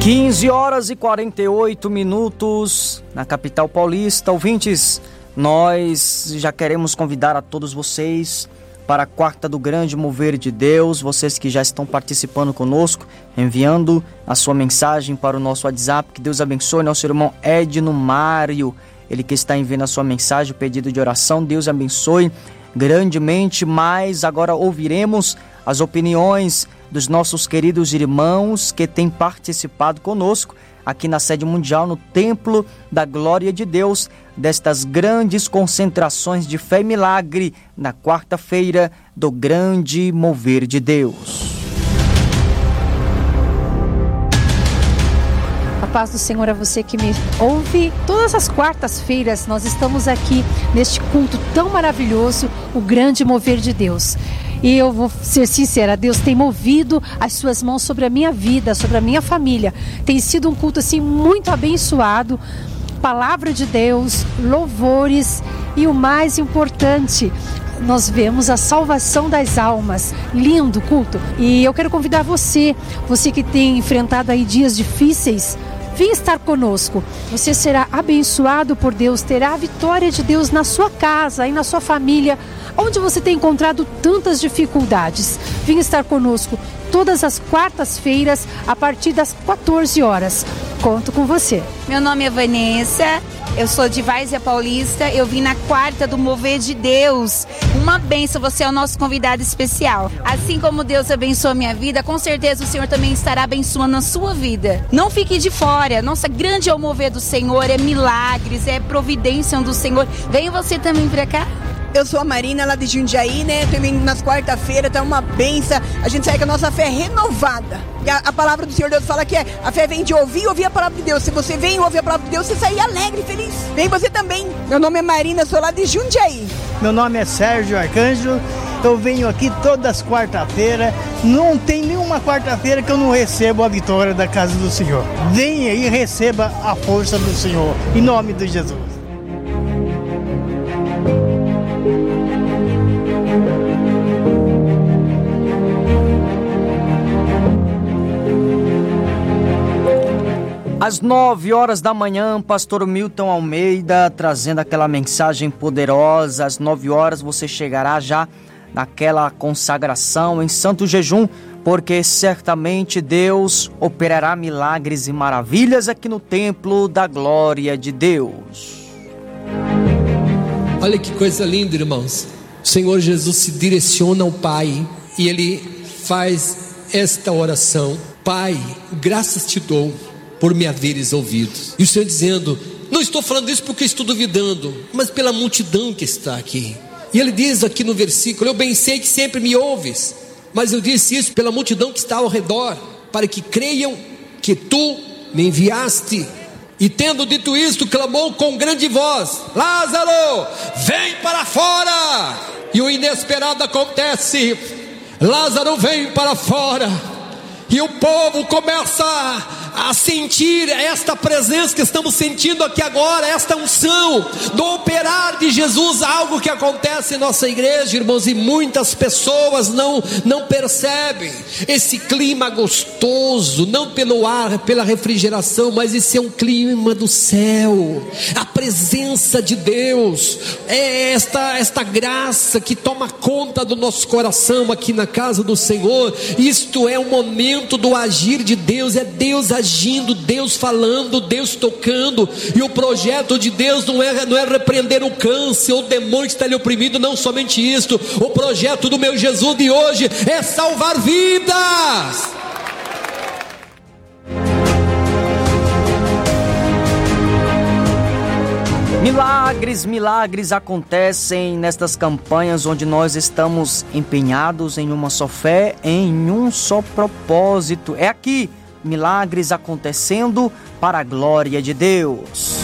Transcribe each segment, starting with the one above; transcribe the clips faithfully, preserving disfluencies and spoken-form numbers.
quinze horas e quarenta e oito minutos na capital paulista. Ouvintes, nós já queremos convidar a todos vocês para a quarta do grande mover de Deus. Vocês que já estão participando conosco, enviando a sua mensagem para o nosso WhatsApp. Que Deus abençoe nosso irmão Edno Mário, ele que está enviando a sua mensagem, o pedido de oração. Deus abençoe grandemente. Mas agora ouviremos as opiniões dos nossos queridos irmãos que têm participado conosco aqui na sede mundial, no Templo da Glória de Deus, destas grandes concentrações de fé e milagre na quarta-feira do grande mover de Deus. A paz do Senhor a você que me ouve. Todas as quartas-feiras nós estamos aqui neste culto tão maravilhoso, o grande mover de Deus. E eu vou ser sincera, Deus tem movido as suas mãos sobre a minha vida, sobre a minha família. Tem sido um culto assim muito abençoado. Palavra de Deus, louvores e o mais importante, nós vemos a salvação das almas. Lindo culto. E eu quero convidar você, você que tem enfrentado aí dias difíceis, vem estar conosco. Você será abençoado por Deus, terá a vitória de Deus na sua casa e na sua família, onde você tem encontrado tantas dificuldades. Vem estar conosco todas as quartas-feiras, a partir das quatorze horas. Conto com você. Meu nome é Vanessa, eu sou de Várzea Paulista, eu vim na quarta do Mover de Deus. Uma bênção, você é o nosso convidado especial. Assim como Deus abençoa a minha vida, com certeza o Senhor também estará abençoando a sua vida. Não fique de fora, nossa, grande é o mover do Senhor, é milagres, é providência do Senhor. Venha você também pra cá. Eu sou a Marina, lá de Jundiaí, né? Também nas quarta-feiras, tá uma benção. A gente sai com a nossa fé renovada. E a, a palavra do Senhor Deus fala que é, a fé vem de ouvir e ouvir a palavra de Deus. Se você vem e ouve a palavra de Deus, você sai alegre e feliz. Vem você também. Meu nome é Marina, sou lá de Jundiaí. Meu nome é Sérgio Arcanjo. Eu venho aqui todas as quarta-feiras. Não tem nenhuma quarta-feira que eu não recebo a vitória da casa do Senhor. Venha e receba a força do Senhor. Em nome de Jesus. Às nove horas da manhã, pastor Milton Almeida trazendo aquela mensagem poderosa. Às nove horas você chegará já naquela consagração em santo jejum, porque certamente Deus operará milagres e maravilhas aqui no Templo da Glória de Deus. Olha que coisa linda, irmãos. O Senhor Jesus se direciona ao Pai e Ele faz esta oração: Pai, graças te dou por me haveres ouvido. E o Senhor dizendo: não estou falando isso porque estou duvidando, mas pela multidão que está aqui. E Ele diz aqui no versículo: eu bem sei que sempre me ouves, mas eu disse isso pela multidão que está ao redor, para que creiam que tu me enviaste. E tendo dito isto, clamou com grande voz: Lázaro, vem para fora. E o inesperado acontece. Lázaro vem para fora, e o povo começa a sentir esta presença que estamos sentindo aqui agora, esta unção do operar de Jesus, algo que acontece em nossa igreja, irmãos, e muitas pessoas não, não percebem esse clima gostoso, não pelo ar, pela refrigeração, mas esse é um clima do céu, a presença de Deus, é esta, esta graça que toma conta do nosso coração aqui na casa do Senhor. Isto é o momento do agir de Deus, é Deus agindo, Deus falando, Deus tocando. E o projeto de Deus não é, não é repreender o câncer ou o demônio que está lhe oprimido, não somente isto. O projeto do meu Jesus de hoje é salvar vidas. Milagres, milagres acontecem nestas campanhas onde nós estamos empenhados em uma só fé, em um só propósito. É aqui, milagres acontecendo para a glória de Deus.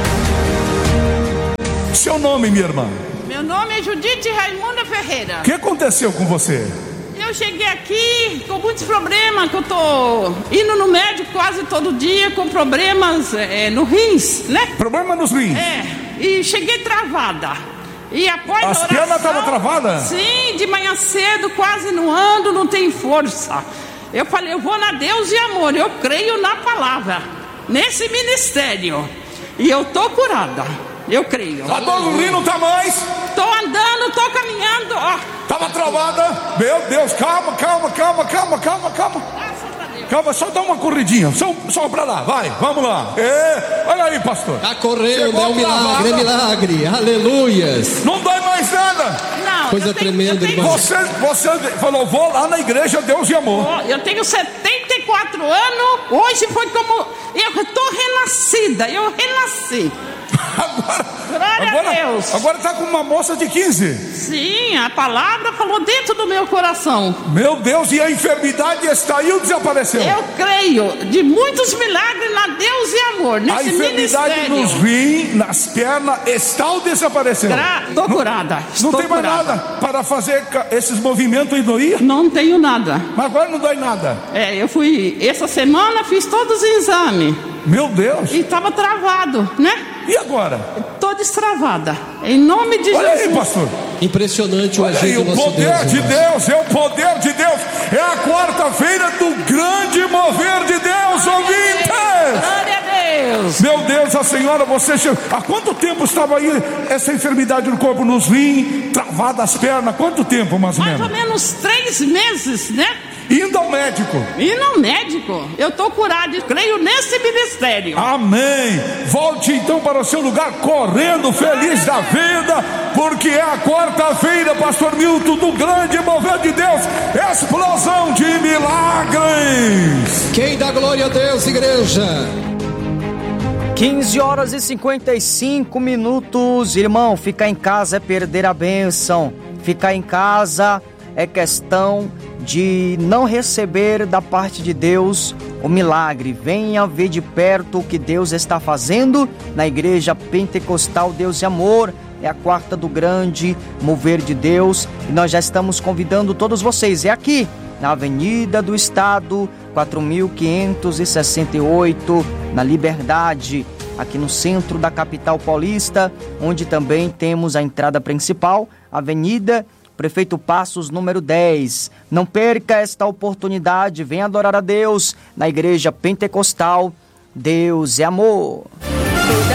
Seu nome, minha irmã? Meu nome é Judite Raimunda Ferreira. O que aconteceu com você? Eu cheguei aqui com muitos problemas, que eu tô indo no médico quase todo dia com problemas é, no rins, né? Problema nos rins? É, e cheguei travada. E após a oração... As pernas estavam travadas? Sim, de manhã cedo quase não ando, não tenho força. Eu falei, eu vou na Deus e Amor, eu creio na palavra, nesse ministério. E eu tô curada, eu creio. A dor no rim não tá mais. Tô andando, tô caminhando, ó. Tava travada. Meu Deus, calma, calma, calma, calma, calma, calma. Calma, só dá uma corridinha, só, só pra lá, vai, vamos lá. É, olha aí, pastor. Tá correndo, Chegou é um milagre, é milagre, aleluias. Não dói mais nada. Não, Coisa eu tenho, tremenda, eu tenho, irmão. Você, você falou, vou lá na igreja Deus e Amor. Ó, eu tenho setenta e quatro anos, hoje foi como, eu tô renascida, eu renasci. Agora, Glória agora, a Deus. agora tá com uma moça de quinze. Sim, a palavra falou dentro do meu coração. Meu Deus, e a enfermidade está aí ou desapareceu? Eu creio de muitos milagres na Deus e Amor, nesse A enfermidade ministério. nos rins, nas pernas, está ou desapareceu? Gra... Tô curada. Não estou tem mais curada. nada para fazer ca- esses movimentos e doer? Não tenho nada. Mas agora não dói nada. É, eu fui, essa semana fiz todos os exames Meu Deus. e estava travado, né? E agora? Tô destravada. Em nome de Olha aí, Jesus. pastor. Impressionante o Olha agir aí, do o nosso poder Deus, de irmãos. Deus, é o poder de Deus. É a quarta-feira do grande mover de Deus, ouvintes. Glória a Deus. Meu Deus, a senhora, você chegou. Há quanto tempo estava aí essa enfermidade no corpo, nos rins, travada as pernas? Quanto tempo, mais ou Mais ou menos? menos três meses, né? Indo ao médico. E no médico, eu tô curado, creio nesse ministério. Amém. Volte então para o seu lugar correndo, feliz da vida, porque é a quarta-feira, pastor Milton, do grande mover de Deus, explosão de milagres. Quem dá glória a Deus, igreja? quinze horas e cinquenta e cinco minutos. Irmão, ficar em casa é perder a bênção. Ficar em casa é questão de não receber da parte de Deus o milagre. Venha ver de perto o que Deus está fazendo na Igreja Pentecostal Deus e Amor. É a quarta do grande mover de Deus e nós já estamos convidando todos vocês. É aqui na Avenida do Estado, quatro mil quinhentos e sessenta e oito, na Liberdade, aqui no centro da capital paulista, onde também temos a entrada principal, Avenida Prefeito Passos, número dez. Não perca esta oportunidade, venha adorar a Deus na Igreja Pentecostal Deus é Amor. Toda